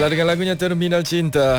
Baiklah, dengan lagunya Terminal Cinta,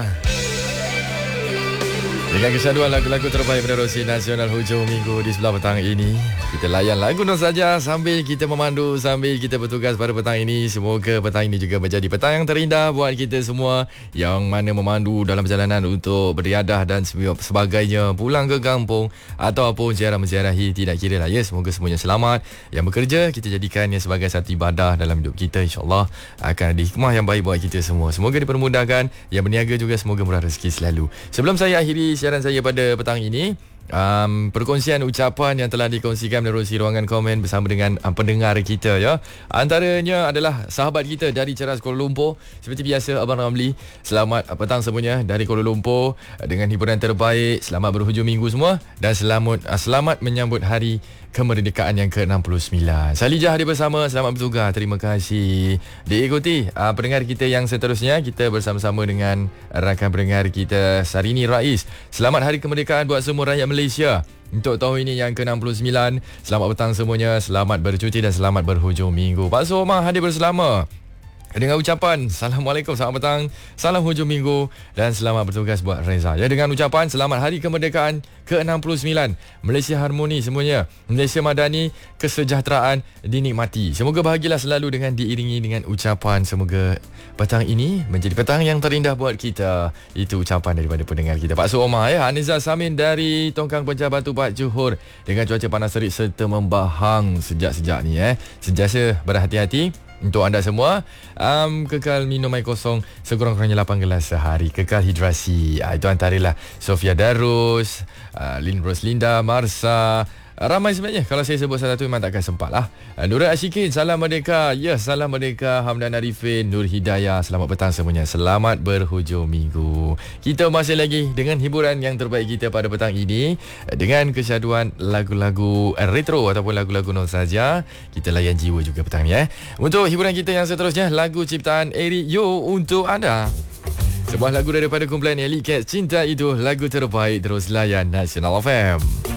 dengan kesyaduan lagu-lagu terbaik menerusi nasional hujung minggu di sebelah petang ini. Kita layan lagu Nur Saja sambil kita memandu, sambil kita bertugas pada petang ini. Semoga petang ini juga menjadi petang yang terindah buat kita semua yang mana memandu dalam perjalanan untuk beriadah dan sebagainya, pulang ke kampung ataupun ziarah menziarahi, tidak kira lah ya. Semoga semuanya selamat. Yang bekerja, kita jadikannya sebagai satu ibadah dalam hidup kita. InsyaAllah akan ada hikmah yang baik buat kita semua. Semoga dipermudahkan. Yang berniaga juga semoga murah rezeki selalu. Sebelum saya akhiri siaran saya pada petang ini, perkongsian ucapan yang telah dikongsikan menerusi ruangan komen bersama dengan pendengar kita ya. Antaranya adalah sahabat kita dari Ceras Kuala Lumpur. Seperti biasa, Abang Ramli, selamat petang semuanya dari Kuala Lumpur dengan hiburan terbaik. Selamat berhujung minggu semua dan selamat menyambut hari kemerdekaan yang ke-69. Salijah hadir bersama, selamat bertugas. Terima kasih. Diikuti pendengar kita yang seterusnya, kita bersama-sama dengan rakan pendengar kita Sarini Rais. Selamat hari kemerdekaan buat semua rakyat Malaysia untuk tahun ini yang ke-69. Selamat petang semuanya, selamat bercuti dan selamat berhujung minggu. Pak Somah hadir bersama dengan ucapan Assalamualaikum, selamat petang, salam hujung minggu dan selamat bertugas buat Reza. Ya, dengan ucapan selamat hari kemerdekaan ke-69. Malaysia harmoni semuanya, Malaysia madani, kesejahteraan dinikmati. Semoga bahagialah selalu dengan diiringi dengan ucapan. Semoga petang ini menjadi petang yang terindah buat kita. Itu ucapan daripada pendengar kita Pak Somah ya. Anizah Samin dari Tongkang Pecah Batu Pak Johor. Dengan cuaca panas terik serta membahang sejak-sejak ni sentiasa berhati-hati. Untuk anda semua, kekal minum air kosong sekurang-kurangnya 8 gelas sehari. Kekal hidrasi. Itu antaralah Sofia Darus, Lin Roslinda, Marsa. Ramai sebenarnya. Kalau saya sebut satu memang takkan sempat lah. Nurul Ashikin, salam merdeka. Ya, salam merdeka. Hamdan Arifin, Nur Hidayah, selamat petang semuanya. Selamat berhujung minggu. Kita masih lagi dengan hiburan yang terbaik kita pada petang ini, dengan kesyaduan lagu-lagu retro ataupun lagu-lagu nostalgia. Kita layan jiwa juga petang ni. Untuk hiburan kita yang seterusnya, lagu ciptaan Eric Yo untuk anda. Sebuah lagu daripada kumpulan Elite Cats, Cinta Itu, lagu terbaik. Terus layan Nasional FM.